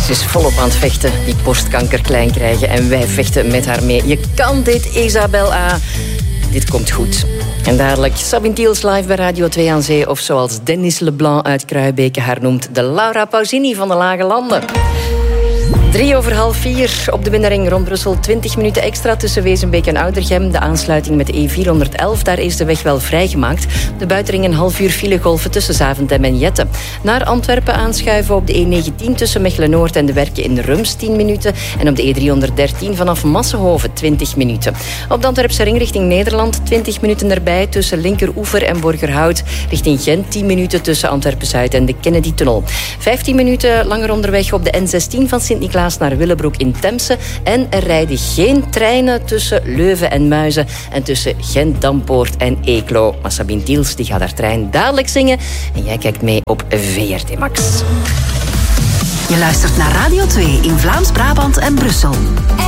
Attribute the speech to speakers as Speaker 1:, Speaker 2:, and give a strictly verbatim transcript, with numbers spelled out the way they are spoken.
Speaker 1: Ze is volop aan het vechten, die borstkanker klein krijgen. En wij vechten met haar mee. Je kan dit, Isabel A. Dit komt goed. En dadelijk Sabine Thiels live bij Radio twee aan Zee. Of zoals Dennis Leblanc uit Kruijbeke haar noemt, de Laura Pausini van de Lage Landen. Drie over half vier op de binnenring rond Brussel. twintig minuten extra tussen Wezenbeek en Oudergem. De aansluiting met de E vierhonderdelf, daar is de weg wel vrijgemaakt. De buitenring een half uur filegolven tussen Zaventem en Jette. Naar Antwerpen aanschuiven op de E negentien tussen Mechelen-Noord en de Werken in Rums tien minuten. En op de E driehonderddertien vanaf Massenhoven twintig minuten. Op de Antwerpse ring richting Nederland twintig minuten erbij tussen Linkeroever en Borgerhout. Richting Gent tien minuten tussen Antwerpen-Zuid en de Kennedy-tunnel. vijftien minuten langer onderweg op de N zestien van Sint-Niklaas naar Willebroek in Temse. En er rijden geen treinen tussen Leuven en Muizen en tussen Gent, Dampoort en Eeklo. Maar Sabine Thiels die gaat haar trein dadelijk zingen en jij kijkt mee op V R T Max.
Speaker 2: Je luistert naar Radio twee in Vlaams-Brabant en Brussel.